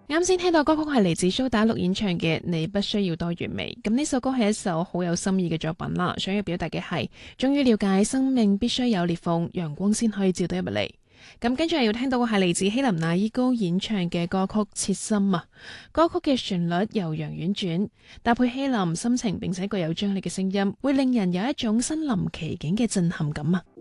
啱先聽到歌曲係嚟自蘇打綠演唱嘅《你不需要多完美》，咁呢首歌係一首好有心意嘅作品啦，想要表達嘅係終於了解生命必須有裂縫，陽光先可以照到入嚟。咁跟住要聽到嘅係嚟自希林娜依高演唱嘅歌曲《切心》啊，歌曲嘅旋律悠揚婉轉，搭配希林深情並且具有張力嘅聲音，會令人有一種身臨其境嘅震撼感啊！